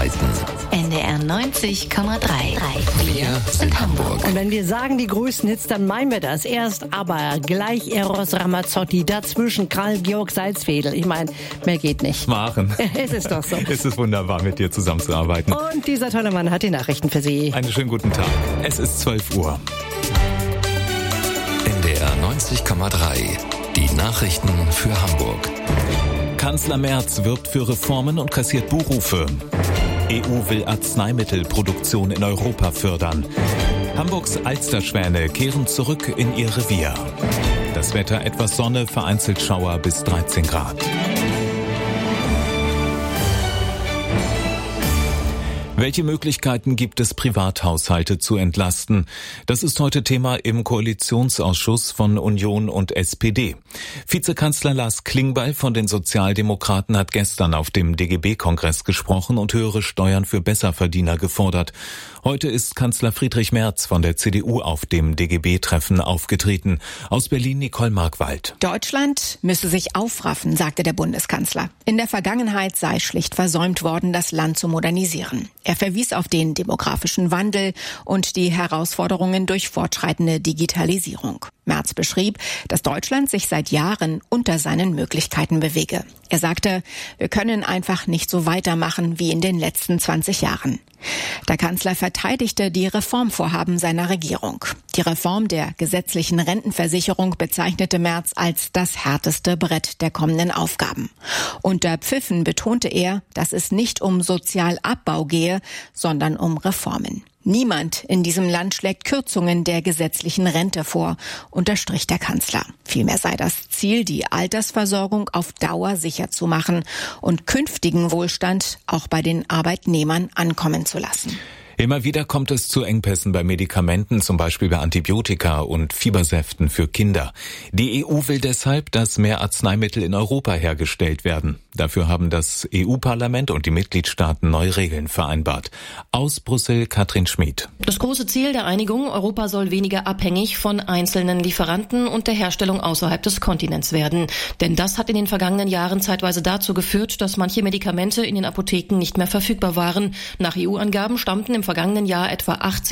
arbeiten. NDR 90,3. Wir sind Hamburg. Und wenn wir sagen die größten Hits, dann meinen wir das. Erst aber gleich Eros Ramazzotti, dazwischen Karl-Georg Salzwedel. Ich meine, mehr geht nicht. Maren. Es ist doch so. Es ist wunderbar, mit dir zusammenzuarbeiten. Und dieser tolle Mann hat die Nachrichten für Sie. Einen schönen guten Tag. Es ist 12 Uhr. NDR 90,3. Die Nachrichten für Hamburg. Kanzler Merz wirbt für Reformen und kassiert Buhrufe. EU will Arzneimittelproduktion in Europa fördern. Hamburgs Alsterschwäne kehren zurück in ihr Revier. Das Wetter etwas Sonne, vereinzelt Schauer bis 13 Grad. Welche Möglichkeiten gibt es, Privathaushalte zu entlasten? Das ist heute Thema im Koalitionsausschuss von Union und SPD. Vizekanzler Lars Klingbeil von den Sozialdemokraten hat gestern auf dem DGB-Kongress gesprochen und höhere Steuern für Besserverdiener gefordert. Heute ist Kanzler Friedrich Merz von der CDU auf dem DGB-Treffen aufgetreten. Aus Berlin Nicole Markwald. Deutschland müsse sich aufraffen, sagte der Bundeskanzler. In der Vergangenheit sei schlicht versäumt worden, das Land zu modernisieren. Er verwies auf den demografischen Wandel und die Herausforderungen durch fortschreitende Digitalisierung. Merz beschrieb, dass Deutschland sich seit Jahren unter seinen Möglichkeiten bewege. Er sagte, wir können einfach nicht so weitermachen wie in den letzten 20 Jahren. Der Kanzler verteidigte die Reformvorhaben seiner Regierung. Die Reform der gesetzlichen Rentenversicherung bezeichnete Merz als das härteste Brett der kommenden Aufgaben. Unter Pfiffen betonte er, dass es nicht um Sozialabbau gehe, sondern um Reformen. Niemand in diesem Land schlägt Kürzungen der gesetzlichen Rente vor, unterstrich der Kanzler. Vielmehr sei das Ziel, die Altersversorgung auf Dauer sicher zu machen und künftigen Wohlstand auch bei den Arbeitnehmern ankommen zu lassen. Immer wieder kommt es zu Engpässen bei Medikamenten, zum Beispiel bei Antibiotika und Fiebersäften für Kinder. Die EU will deshalb, dass mehr Arzneimittel in Europa hergestellt werden. Dafür haben das EU-Parlament und die Mitgliedstaaten neue Regeln vereinbart. Aus Brüssel Katrin Schmid. Das große Ziel der Einigung, Europa soll weniger abhängig von einzelnen Lieferanten und der Herstellung außerhalb des Kontinents werden. Denn das hat in den vergangenen Jahren zeitweise dazu geführt, dass manche Medikamente in den Apotheken nicht mehr verfügbar waren. Nach EU-Angaben stammten im vergangenen Jahr etwa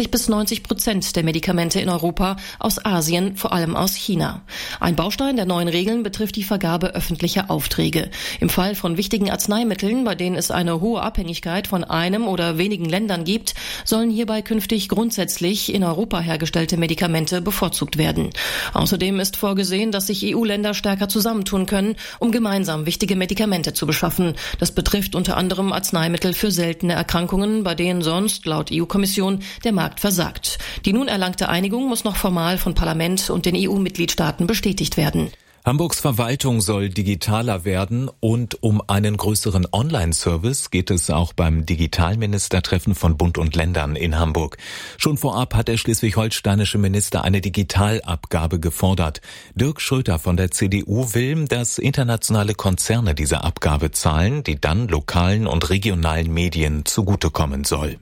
80-90% der Medikamente in Europa aus Asien, vor allem aus China. Ein Baustein der neuen Regeln betrifft die Vergabe öffentlicher Aufträge. Im Fall von wichtigen Arzneimitteln, bei denen es eine hohe Abhängigkeit von einem oder wenigen Ländern gibt, sollen hierbei künftig grundsätzlich in Europa hergestellte Medikamente bevorzugt werden. Außerdem ist vorgesehen, dass sich EU-Länder stärker zusammentun können, um gemeinsam wichtige Medikamente zu beschaffen. Das betrifft unter anderem Arzneimittel für seltene Erkrankungen, bei denen sonst laut EU-Kommission der Markt versagt. Die nun erlangte Einigung muss noch formal von Parlament und den EU-Mitgliedstaaten bestätigt werden. Hamburgs Verwaltung soll digitaler werden und um einen größeren Online-Service geht es auch beim Digitalministertreffen von Bund und Ländern in Hamburg. Schon vorab hat der schleswig-holsteinische Minister eine Digitalabgabe gefordert. Dirk Schröter von der CDU will, dass internationale Konzerne diese Abgabe zahlen, die dann lokalen und regionalen Medien zugutekommen soll.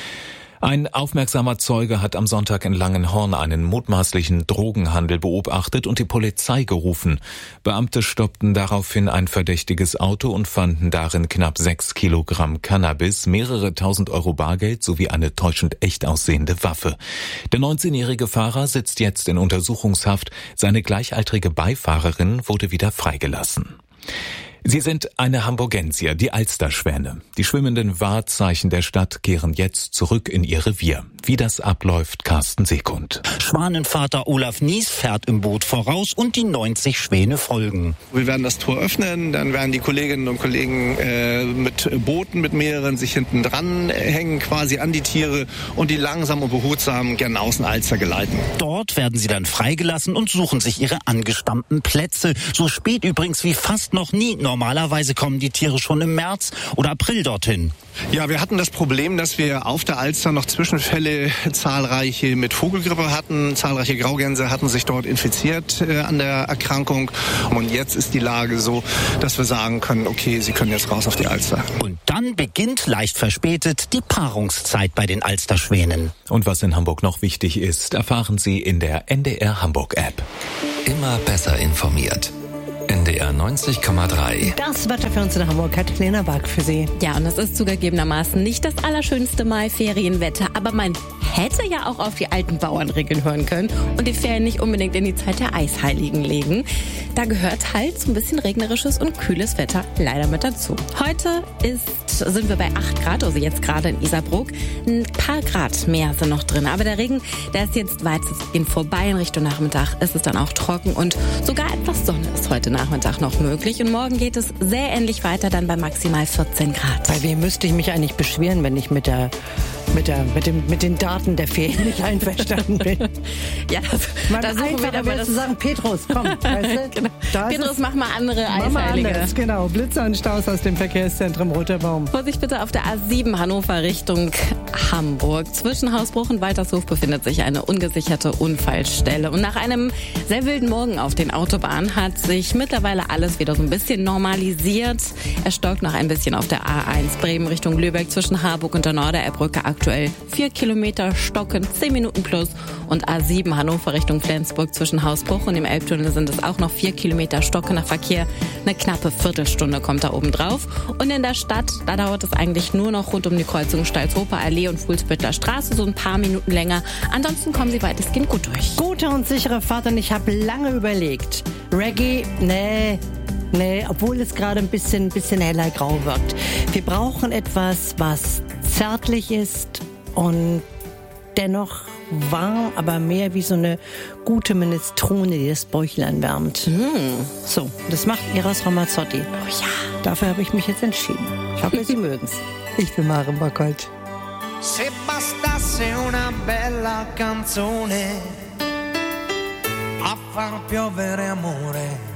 Ein aufmerksamer Zeuge hat am Sonntag in Langenhorn einen mutmaßlichen Drogenhandel beobachtet und die Polizei gerufen. Beamte stoppten daraufhin ein verdächtiges Auto und fanden darin knapp 6 Kilogramm Cannabis, mehrere tausend Euro Bargeld sowie eine täuschend echt aussehende Waffe. Der 19-jährige Fahrer sitzt jetzt in Untersuchungshaft. Seine gleichaltrige Beifahrerin wurde wieder freigelassen. Sie sind eine Hamburgensier, die Alsterschwäne. Die schwimmenden Wahrzeichen der Stadt kehren jetzt zurück in ihr Revier. Wie das abläuft, Carsten Sekund. Schwanenvater Olaf Nies fährt im Boot voraus und die 90 Schwäne folgen. Wir werden das Tor öffnen, dann werden die Kolleginnen und Kollegen mit Booten, mit mehreren sich hinten dran hängen, quasi an die Tiere und die langsam und behutsam gen Außenalster geleiten. Dort werden sie dann freigelassen und suchen sich ihre angestammten Plätze. So spät übrigens wie fast noch nie. Normalerweise kommen die Tiere schon im März oder April dorthin. Ja, wir hatten das Problem, dass wir auf der Alster noch Zwischenfälle zahlreiche mit Vogelgrippe hatten. Zahlreiche Graugänse hatten sich dort infiziert an der Erkrankung. Und jetzt ist die Lage so, dass wir sagen können, okay, sie können jetzt raus auf die Alster. Und dann beginnt leicht verspätet die Paarungszeit bei den Alsterschwänen. Und was in Hamburg noch wichtig ist, erfahren Sie in der NDR Hamburg App. Immer besser informiert. NDR 90,3. Das Wetter für uns in Hamburg hat Lena Bark für Sie. Ja, und es ist zugegebenermaßen nicht das allerschönste Mai-Ferienwetter, aber man hätte ja auch auf die alten Bauernregeln hören können und die Ferien nicht unbedingt in die Zeit der Eisheiligen legen. Da gehört halt so ein bisschen regnerisches und kühles Wetter leider mit dazu. Heute sind wir bei 8 Grad, also jetzt gerade in Isarbruck. Ein paar Grad mehr sind noch drin, aber der Regen, der ist jetzt weitestgehend vorbei. In Richtung Nachmittag ist es dann auch trocken und sogar etwas Sonne ist heute Nachmittag noch möglich. Und morgen geht es sehr ähnlich weiter, dann bei maximal 14 Grad. Bei wem müsste ich mich eigentlich beschweren, wenn ich mit den Daten der Ferien nicht einverstanden bin? Ja, da suchen wir aber zu sagen, Petrus, komm, weißt du? Genau. Petrus, mach mal andere Eisheilige. Genau, Blitzer und Staus aus dem Verkehrszentrum Roter Baum. Vorsicht bitte auf der A7 Hannover Richtung Hamburg. Zwischen Hausbruch und Waltershof befindet sich eine ungesicherte Unfallstelle. Und nach einem sehr wilden Morgen auf den Autobahnen hat sich mittlerweile alles wieder so ein bisschen normalisiert. Es stockt noch ein bisschen auf der A1 Bremen Richtung Lübeck zwischen Harburg und der Norderbrücke. Aktuell 4 Kilometer stocken, 10 Minuten plus. Und A7 Hannover Richtung Flensburg zwischen Hausbruch und dem Elbtunnel sind es auch noch 4 Kilometer stocken nach Verkehr. Eine knappe Viertelstunde kommt da oben drauf. Und in der Stadt, da dauert es eigentlich nur noch rund um die Kreuzung Stalzhofer Allee und Fuhlsbüttler Straße so ein paar Minuten länger. Ansonsten kommen sie weitestgehend gut durch. Gute und sichere Fahrt und ich habe lange überlegt. Reggae, nee, obwohl es gerade ein bisschen heller grau wirkt. Wir brauchen etwas, was zärtlich ist und dennoch warm, aber mehr wie so eine gute Minestrone, die das Bäuchlein wärmt. So, das macht Eros Ramazzotti. Oh ja. Dafür habe ich mich jetzt entschieden. Ich hoffe, Sie mögen's. Ich bin Maren Bockholt. Se bastasse una bella canzone a far piovere amore